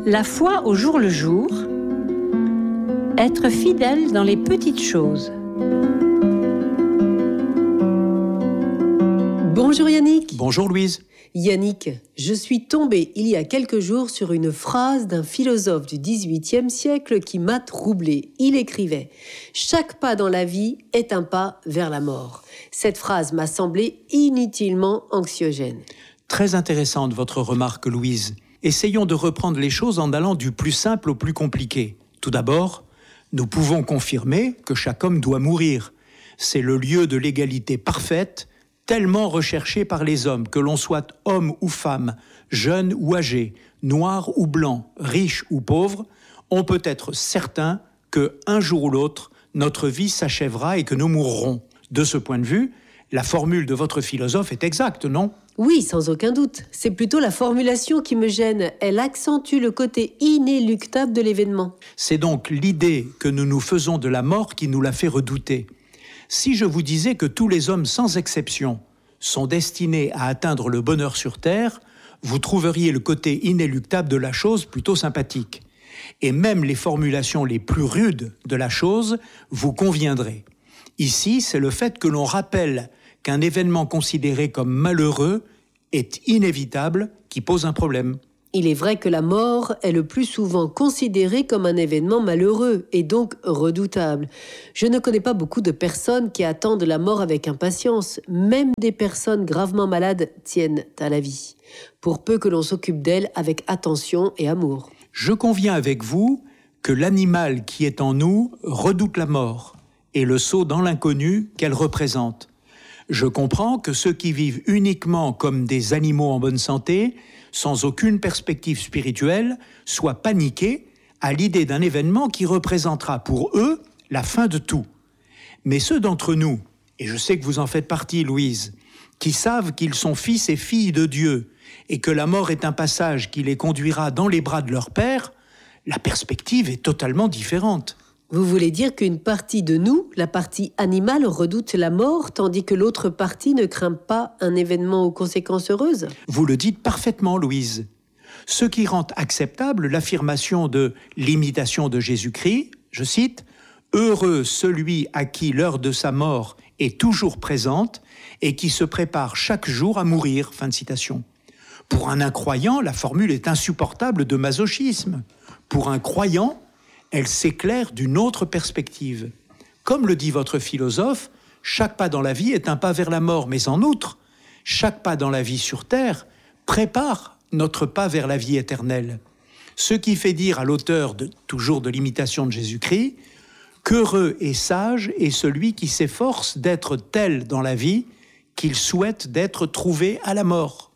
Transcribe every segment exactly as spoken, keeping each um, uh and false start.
La foi au jour le jour, être fidèle dans les petites choses. Bonjour Yannick. Bonjour Louise. Yannick, je suis tombée il y a quelques jours sur une phrase d'un philosophe du dix-huitième siècle qui m'a troublée. Il écrivait « Chaque pas dans la vie est un pas vers la mort ». Cette phrase m'a semblé inutilement anxiogène. Très intéressante votre remarque Louise. Essayons de reprendre les choses en allant du plus simple au plus compliqué. Tout d'abord, nous pouvons confirmer que chaque homme doit mourir. C'est le lieu de l'égalité parfaite, tellement recherché par les hommes, que l'on soit homme ou femme, jeune ou âgé, noir ou blanc, riche ou pauvre, on peut être certain que un jour ou l'autre, notre vie s'achèvera et que nous mourrons. De ce point de vue, la formule de votre philosophe est exacte, non ? Oui, sans aucun doute. C'est plutôt la formulation qui me gêne. Elle accentue le côté inéluctable de l'événement. C'est donc l'idée que nous nous faisons de la mort qui nous la fait redouter. Si je vous disais que tous les hommes, sans exception, sont destinés à atteindre le bonheur sur Terre, vous trouveriez le côté inéluctable de la chose plutôt sympathique. Et même les formulations les plus rudes de la chose vous conviendraient. Ici, c'est le fait que l'on rappelle qu'un événement considéré comme malheureux est inévitable qui pose un problème. Il est vrai que la mort est le plus souvent considérée comme un événement malheureux et donc redoutable. Je ne connais pas beaucoup de personnes qui attendent la mort avec impatience. Même des personnes gravement malades tiennent à la vie, pour peu que l'on s'occupe d'elles avec attention et amour. Je conviens avec vous que l'animal qui est en nous redoute la mort et le saut dans l'inconnu qu'elle représente. Je comprends que ceux qui vivent uniquement comme des animaux en bonne santé, sans aucune perspective spirituelle, soient paniqués à l'idée d'un événement qui représentera pour eux la fin de tout. Mais ceux d'entre nous, et je sais que vous en faites partie, Louise, qui savent qu'ils sont fils et filles de Dieu et que la mort est un passage qui les conduira dans les bras de leur Père, la perspective est totalement différente. Vous voulez dire qu'une partie de nous, la partie animale, redoute la mort, tandis que l'autre partie ne craint pas un événement aux conséquences heureuses ? Vous le dites parfaitement, Louise. Ce qui rend acceptable l'affirmation de l'imitation de Jésus-Christ, je cite, « Heureux celui à qui l'heure de sa mort est toujours présente et qui se prépare chaque jour à mourir ». Fin de citation. Pour un incroyant, la formule est insupportable de masochisme. Pour un croyant, elle s'éclaire d'une autre perspective. Comme le dit votre philosophe, chaque pas dans la vie est un pas vers la mort, mais en outre, chaque pas dans la vie sur Terre prépare notre pas vers la vie éternelle. Ce qui fait dire à l'auteur de, toujours de l'imitation de Jésus-Christ, qu'heureux et sage est celui qui s'efforce d'être tel dans la vie qu'il souhaite d'être trouvé à la mort.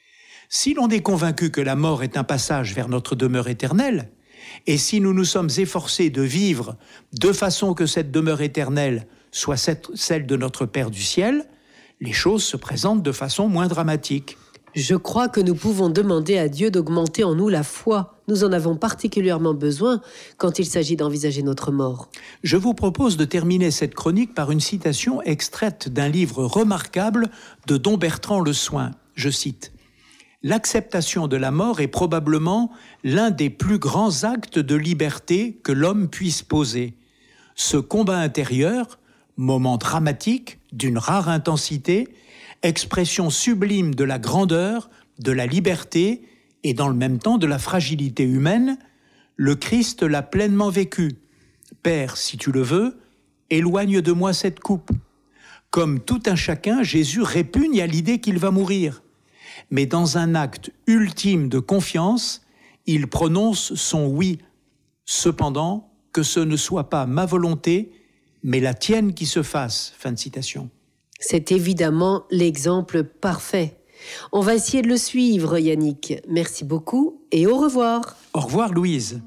Si l'on est convaincu que la mort est un passage vers notre demeure éternelle, et si nous nous sommes efforcés de vivre de façon que cette demeure éternelle soit celle de notre Père du ciel, les choses se présentent de façon moins dramatique. Je crois que nous pouvons demander à Dieu d'augmenter en nous la foi. Nous en avons particulièrement besoin quand il s'agit d'envisager notre mort. Je vous propose de terminer cette chronique par une citation extraite d'un livre remarquable de Dom Bertrand Le Soin. Je cite « L'acceptation de la mort est probablement l'un des plus grands actes de liberté que l'homme puisse poser. Ce combat intérieur, moment dramatique, d'une rare intensité, expression sublime de la grandeur, de la liberté et dans le même temps de la fragilité humaine, le Christ l'a pleinement vécu. Père, si tu le veux, éloigne de moi cette coupe. Comme tout un chacun, Jésus répugne à l'idée qu'il va mourir. Mais dans un acte ultime de confiance, il prononce son oui. Cependant, que ce ne soit pas ma volonté, mais la tienne qui se fasse. Fin de citation. C'est évidemment l'exemple parfait. On va essayer de le suivre, Yannick. Merci beaucoup et au revoir. Au revoir, Louise.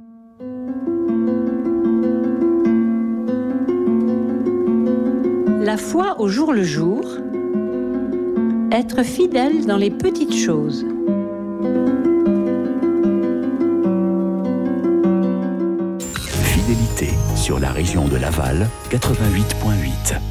La foi au jour le jour, être fidèle dans les petites choses. Fidélité sur la région de Laval, quatre-vingt-huit virgule huit.